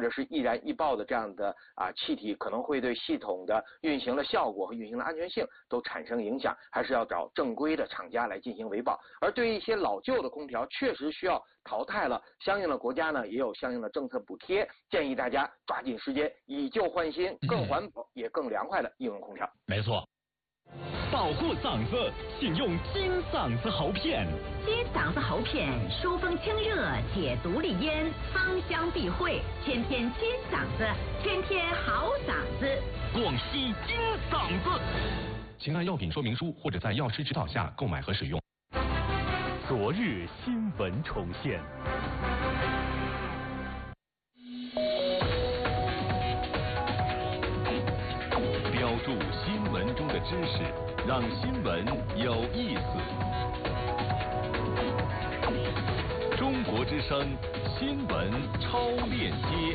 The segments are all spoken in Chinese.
者是易燃易爆的这样的气体，可能会对系统的运行的效果和运行的安全性都产生影响，还是要找正规的厂家来进行维保。而对于一些老旧的空调，确实需要淘汰了，相应的国家呢也有相应的政策补贴，建议大家抓紧时间以旧换新，更环保也更凉快的应用空调。 没错。保护嗓子，请用金嗓子喉片。 金嗓子喉片疏风清热，解毒利咽，芳香避秽，天天金嗓子，天天好嗓子。 广西金嗓子。 请按药品说明书或者在药师指导下购买和使用。 昨日新闻重现。标注新闻中的知识，让新闻有意思。中国之声新闻超链接。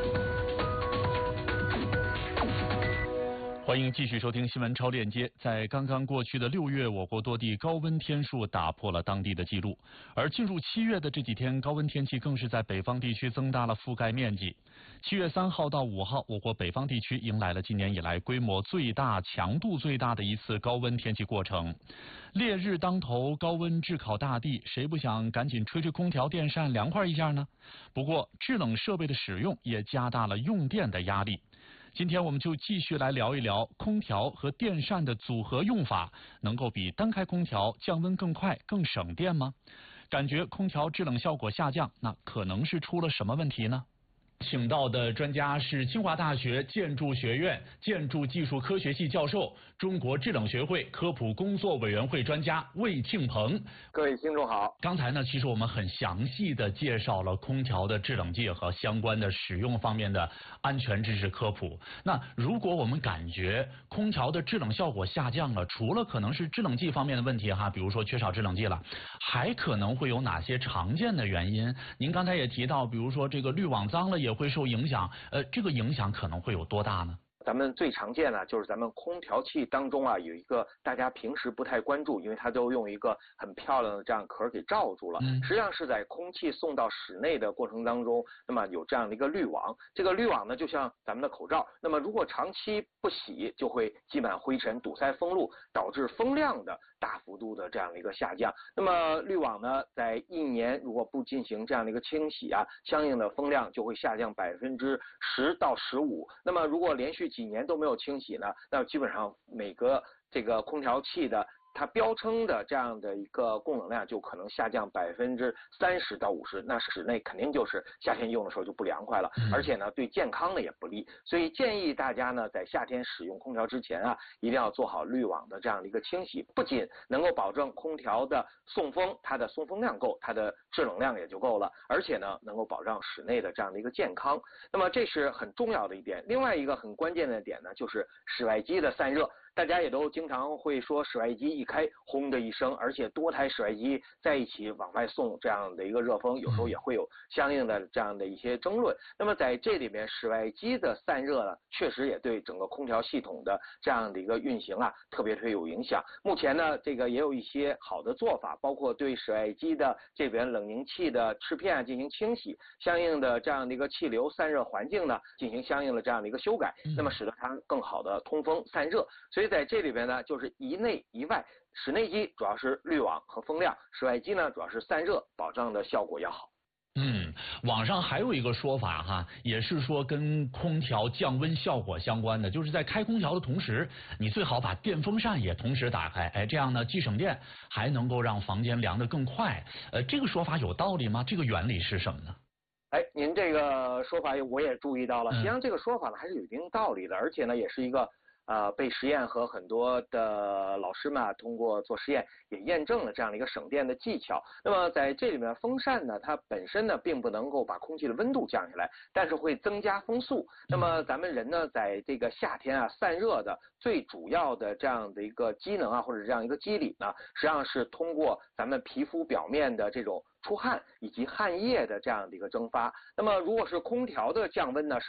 欢迎继续收听新闻超链接。在刚刚过去的6月，我国多地高温天数打破了当地的记录，而进入7月的这几天，高温天气更是在北方地区增大了覆盖面积。7月3号到5号，我国北方地区迎来了今年以来规模最大、强度最大的一次高温天气过程。烈日当头，高温炙烤大地，谁不想赶紧吹吹空调、电扇凉快一下呢？不过，制冷设备的使用也加大了用电的压力。今天我们就继续来聊一聊空调和电扇的组合用法，能够比单开空调降温更快、更省电吗？感觉空调制冷效果下降，那可能是出了什么问题呢？请到的专家是清华大学建筑学院建筑技术科学系教授、中国制冷学会科普工作委员会专家魏庆鹏。 各位听众好。 刚才呢，其实我们很详细的介绍了空调的制冷剂和相关的使用方面的安全知识科普。那如果我们感觉空调的制冷效果下降了，除了可能是制冷剂方面的问题比如说缺少制冷剂了，还可能会有哪些常见的原因？您刚才也提到，比如说这个滤网脏了也会受影响，这个影响可能会有多大呢？ 咱们最常见的就是咱们空调器当中有一个大家平时不太关注，因为它都用一个很漂亮的这样壳给罩住了。实际上是在空气送到室内的过程当中，那么有这样的一个滤网。这个滤网呢，就像咱们的口罩，那么如果长期不洗，就会积满灰尘，堵塞风路，导致风量的大幅度的这样的一个下降。那么滤网呢，在1年如果不进行这样的一个清洗相应的风量就会下降10%到15%。那么如果连续几年都没有清洗呢，那基本上每个这个空调器的它标称的这样的一个供冷量就可能下降30%到50%，那室内肯定就是夏天用的时候就不凉快了，而且呢对健康呢也不利。所以建议大家呢在夏天使用空调之前一定要做好滤网的这样的一个清洗，不仅能够保证空调的送风，它的送风量够，它的制冷量也就够了，而且呢能够保障室内的这样的一个健康。那么这是很重要的一点。另外一个很关键的点呢，就是室外机的散热。大家也都经常会说室外机一开轰的一声，而且多台室外机在一起往外送这样的一个热风，有时候也会有相应的这样的一些争论。那么在这里面，室外机的散热呢，确实也对整个空调系统的这样的一个运行特别有影响。目前呢，这个也有一些好的做法，包括对室外机的这边冷凝器的翅片进行清洗，相应的这样的一个气流散热环境呢进行相应的这样的一个修改，那么使得它更好的通风散热。所以在这里边呢，就是一内一外，室内机主要是滤网和风量，室外机呢主要是散热，保障的效果要好。 网上还有一个说法也是说跟空调降温效果相关的，就是在开空调的同时，你最好把电风扇也同时打开，这样呢既省电，还能够让房间凉得更快。这个说法有道理吗？这个原理是什么呢？ 您这个说法我也注意到了，实际上这个说法呢还是有一定道理的，而且呢也是一个被实验和很多的老师们通过做实验也验证了这样的一个省电的技巧。那么在这里面，风扇呢它本身呢并不能够把空气的温度降下来，但是会增加风速。那么咱们人呢在这个夏天散热的最主要的这样的一个机能或者这样一个机理呢，实际上是通过咱们皮肤表面的这种出汗以及汗液的这样的一个蒸发。那么如果是空调的降温呢，是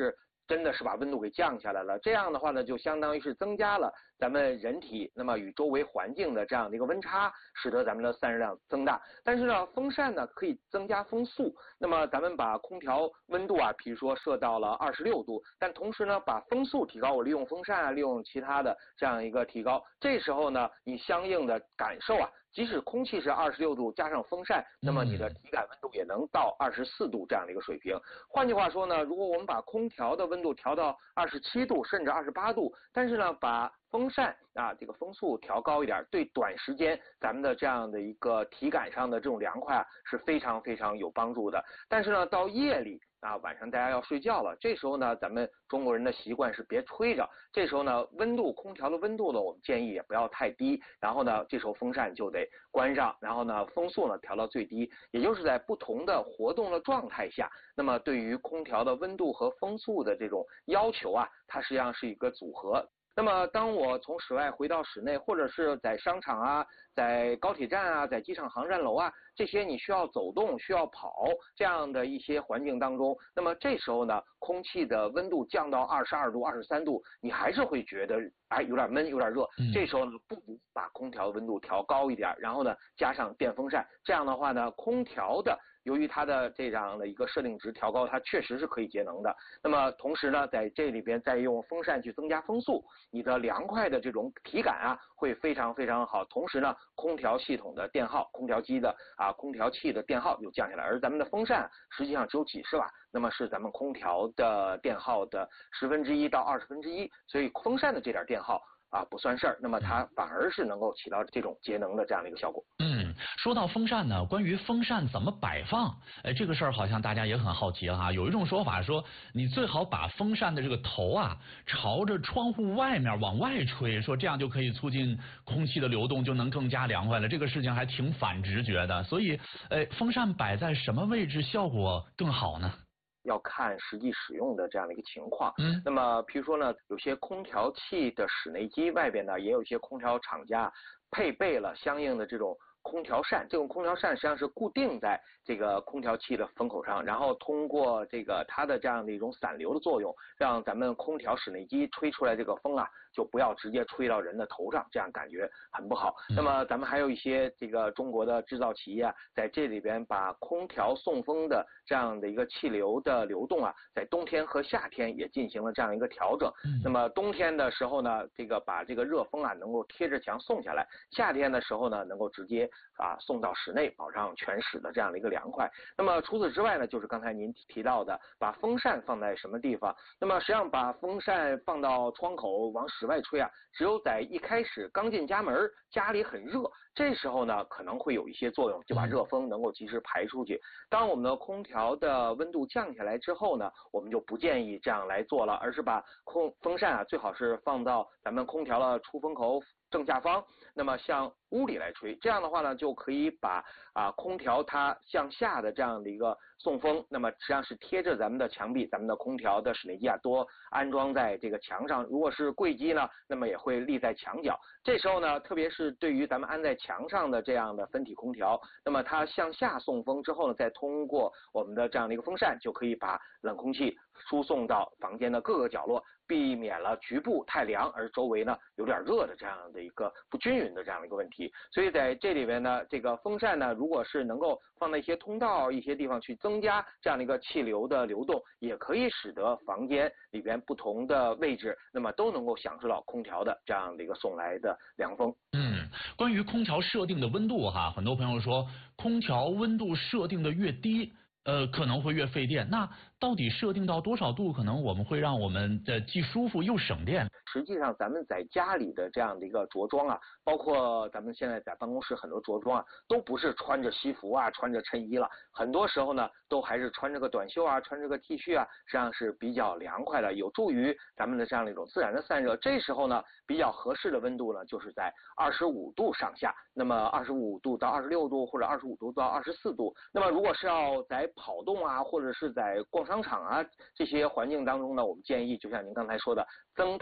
真的是把温度给降下来了。这样的话呢，就相当于是增加了咱们人体那么与周围环境的这样的一个温差，使得咱们的散热量增大。但是呢，风扇呢可以增加风速，那么咱们把空调温度啊，比如说设到了26度，但同时呢把风速提高，我利用风扇啊，利用其他的这样一个提高，这时候呢你相应的感受啊，即使空气是26度加上风扇，那么你的体感温度也能到24度这样的一个水平。换句话说呢，如果我们把空调的温度调到27度甚至28度，但是呢把风扇啊这个风速调高一点，对短时间咱们的这样的一个体感上的这种凉快啊是非常非常有帮助的。但是呢到夜里啊，晚上大家要睡觉了，这时候呢，咱们中国人的习惯是别吹着。这时候呢，空调的温度呢，我们建议也不要太低。然后呢，这时候风扇就得关上，然后呢，风速呢调到最低，也就是在不同的活动的状态下，那么对于空调的温度和风速的这种要求啊，它实际上是一个组合。那么当我从室外回到室内，或者是在商场啊，在高铁站啊，在机场航站楼啊，这些你需要走动、需要跑这样的一些环境当中，那么这时候呢，空气的温度降到22度、23度，你还是会觉得有点闷、有点热。这时候呢，不如把空调温度调高一点，然后呢加上电风扇，这样的话呢，空调的由于它的这样的一个设定值调高，它确实是可以节能的。那么同时呢，在这里边再用风扇去增加风速，你的凉快的这种体感啊会非常非常好。同时呢，空调系统的电耗，空调机的空调器的电耗又降下来，而咱们的风扇实际上只有几十瓦，那么是咱们空调的电耗的1/10到1/20，所以风扇的这点电耗不算事儿，那么它反而是能够起到这种节能的这样的一个效果。 说到风扇呢，关于风扇怎么摆放，这个事儿好像大家也很好奇哈。有一种说法说，你最好把风扇的这个头啊朝着窗户外面往外吹，说这样就可以促进空气的流动，就能更加凉快了。这个事情还挺反直觉的，所以风扇摆在什么位置效果更好呢？ 要看实际使用的这样的一个情况。那么比如说呢，有些空调器的室内机外边呢，也有一些空调厂家配备了相应的这种空调扇，这种空调扇实际上是固定在这个空调器的风口上，然后通过这个它的这样的一种散流的作用，让咱们空调室内机吹出来这个风啊，就不要直接吹到人的头上，这样感觉很不好。那么咱们还有一些这个中国的制造企业在这里边把空调送风的这样的一个气流的流动在冬天和夏天也进行了这样一个调整。那么冬天的时候呢，这个把这个热风能够贴着墙送下来，夏天的时候呢，能够直接送到室内，保障全室的这样的一个凉快。那么除此之外呢，就是刚才您提到的把风扇放在什么地方。那么实际上把风扇放到窗口往室外吹只有在一开始刚进家门，家里很热，这时候呢可能会有一些作用，就把热风能够及时排出去。当我们的空调的温度降下来之后呢，我们就不建议这样来做了，而是把风扇最好是放到咱们空调的出风口正下方，那么向屋里来吹，这样的话呢，就可以把空调它向下的这样的一个送风，那么实际上是贴着咱们的墙壁，咱们的空调的室内机多安装在这个墙上，如果是柜机呢，那么也会立在墙角。这时候呢，特别是对于咱们安在墙上的这样的分体空调，那么它向下送风之后呢，再通过我们的这样的一个风扇，就可以把冷空气输送到房间的各个角落，避免了局部太凉而周围呢有点热的这样的一个不均匀的这样的一个问题。所以在这里边呢，这个风扇呢，如果是能够放在一些通道、一些地方去增加这样的一个气流的流动，也可以使得房间里边不同的位置，那么都能够享受到空调的这样的一个送来的凉风。 关于空调设定的温度很多朋友说空调温度设定的越低可能会越费电，那到底设定到多少度可能我们会让我们的既舒服又省电？ 实际上咱们在家里的这样的一个着装包括咱们现在在办公室很多着装都不是穿着西服穿着衬衣了，很多时候呢都还是穿着个短袖穿着个 T 恤实际上是比较凉快的，有助于咱们的这样的一种自然的散热。这时候呢比较合适的温度呢就是在25度上下，那么25度到26度或者25度到24度。那么如果是要在跑动或者是在逛商场这些环境当中呢，我们建议就像您刚才说的增大风速。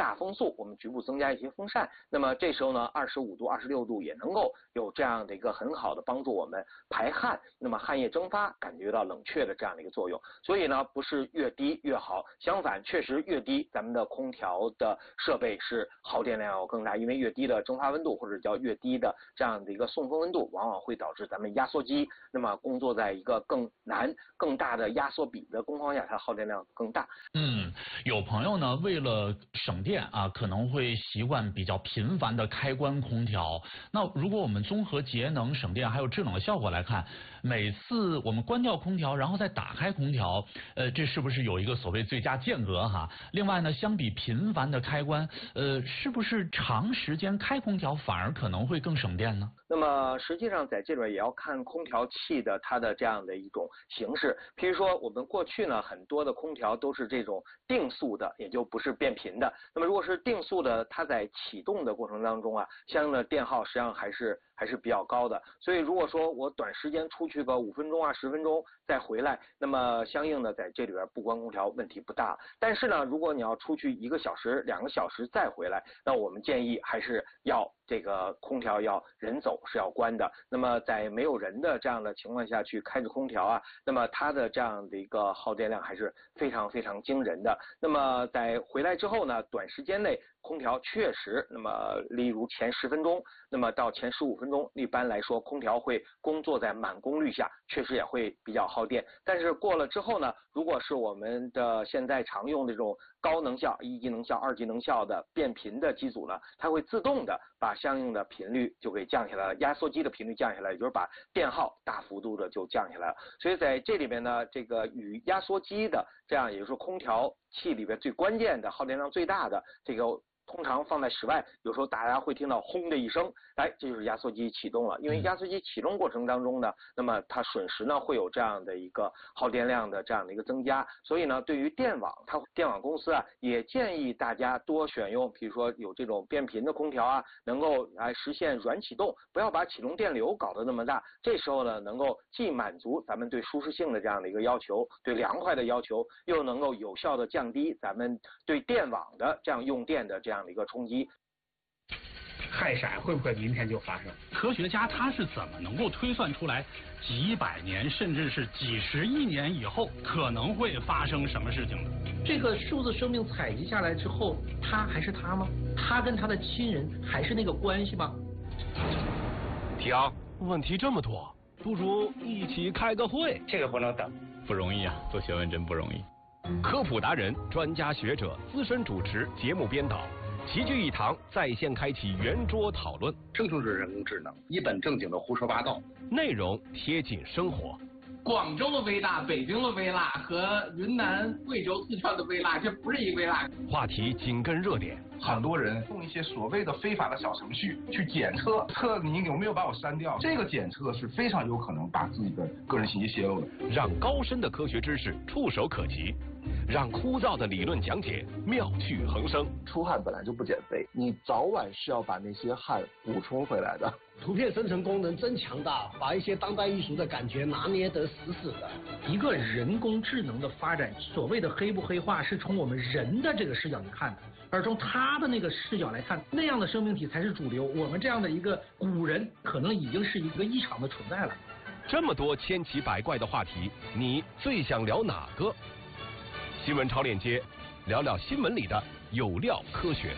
速，我们局部增加一些风扇，那么这时候呢25度、26度也能够有这样的一个很好的帮助我们排汗，那么汗液蒸发，感觉到冷却的这样的一个作用。所以呢，不是越低越好，相反，确实越低，咱们的空调的设备是耗电量要更大，因为越低的蒸发温度或者叫越低的这样的一个送风温度，往往会导致咱们压缩机那么工作在一个更难、更大的压缩比的工况下，它耗电量更大。 有朋友呢，为了省电啊，可能会习惯比较频繁的开关空调。那如果我们综合节能、省电还有制冷的效果来看，每次我们关掉空调，然后再打开空调，这是不是有一个所谓最佳间隔哈？另外呢，相比频繁的开关，是不是长时间开空调反而可能会更省电呢？ 那么实际上在这边也要看空调器的它的这样的一种形式，譬如说我们过去呢很多的空调都是这种定速的，也就不是变频的。那么如果是定速的，它在启动的过程当中啊，相应的电耗实际上还是比较高的。所以如果说我短时间出去个5分钟啊10分钟再回来，那么相应的在这里边不关空调问题不大。但是呢，如果你要出去1个小时、2个小时再回来，那我们建议还是要这个空调要人走是要关的。那么在没有人的这样的情况下去开着空调啊，那么它的这样的一个耗电量还是非常非常惊人的。那么在回来之后呢，短时间内空调确实，那么例如前10分钟，那么到前15分钟，一般来说空调会工作在满功率下，确实也会比较耗电。但是过了之后呢，如果是我们的现在常用的这种高能效、1级能效、2级能效的变频的机组呢，它会自动的把相应的频率就给降下来了，压缩机的频率降下来，也就是把电耗大幅度的就降下来了。所以在这里边呢，这个与压缩机的这样，也就是说空调器里边最关键的耗电量最大的这个，通常放在室外，有时候大家会听到轰的一声，这就是压缩机启动了。因为压缩机启动过程当中呢，那么它瞬时呢会有这样的一个耗电量的这样的一个增加，所以呢，对于电网，电网公司啊也建议大家多选用，比如说有这种变频的空调啊，能够来实现软启动，不要把启动电流搞得那么大。这时候呢，能够既满足咱们对舒适性的这样的一个要求，对凉快的要求，又能够有效的降低咱们对电网的这样用电的这样的一个冲击。 氦闪会不会明天就发生？科学家他是怎么能够推算出来几百年甚至是几十亿年以后可能会发生什么事情的？ 这个数字生命采集下来之后，他还是他吗？他跟他的亲人还是那个关系吗？ 提昂，问题这么多，不如一起开个会。 这个不能等， 不容易啊，做学问真不容易。 科普达人、专家学者、资深主持、节目编导齐聚一堂，在线开启圆桌讨论。 这就是人工智能，一本正经的胡说八道， 内容贴近生活。 广州的微辣、北京的微辣和云南、贵州、四川的微辣，这不是一微辣。 话题紧跟热点， 很多人用一些所谓的非法的小程序去检测你有没有把我删掉，这个检测是非常有可能把自己的个人信息泄露的。 让高深的科学知识触手可及，让枯燥的理论讲解妙趣横生。 出汗本来就不减肥，你早晚是要把那些汗补充回来的。 图片生成功能真强大，把一些当代艺术的感觉拿捏得死死的。 一个人工智能的发展，所谓的黑不黑化，是从我们人的这个视角去看的，而从他的那个视角来看，那样的生命体才是主流。我们这样的一个古人，可能已经是一个异常的存在了。 这么多千奇百怪的话题，你最想聊哪个？新闻超链接，聊聊新闻里的有料科学。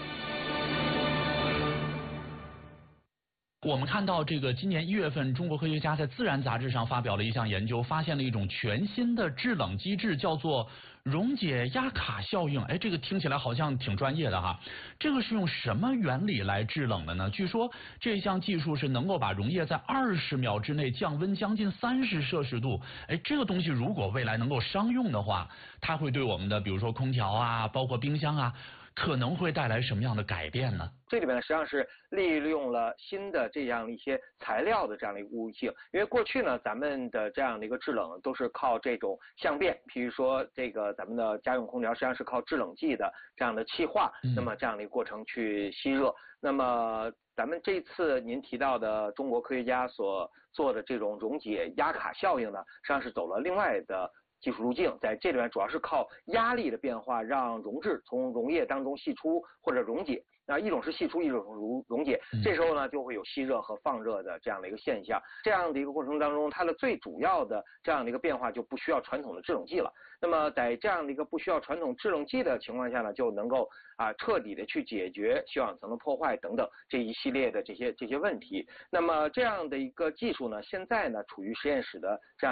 我们看到这个今年1月份，中国科学家在《自然》杂志上发表了一项研究，发现了一种全新的制冷机制，叫做溶解压卡效应。这个听起来好像挺专业的哈。这个是用什么原理来制冷的呢？据说这项技术是能够把溶液在20秒之内降温将近30摄氏度。这个东西如果未来能够商用的话，它会对我们的比如说空调啊，包括冰箱啊，可能会带来什么样的改变呢？ 这里面呢，实际上是利用了新的这样一些材料的这样的一个物性。因为过去呢，咱们的这样的一个制冷都是靠这种相变，比如说这个咱们的家用空调实际上是靠制冷剂的这样的气化，那么这样的一个过程去吸热。那么咱们这次您提到的中国科学家所做的这种溶解压卡效应呢，实际上是走了另外的技术路径，在这里面主要是靠压力的变化，让溶质从溶液当中析出或者溶解。那一种是析出，一种是溶解，这时候呢就会有吸热和放热的这样的一个现象。这样的一个过程当中，它的最主要的这样的一个变化就不需要传统的制冷剂了。那么在这样的一个不需要传统制冷剂的情况下呢，就能够彻底的去解决休养层的破坏等等这一系列的这些问题。那么这样的一个技术呢，现在呢处于实验室的这样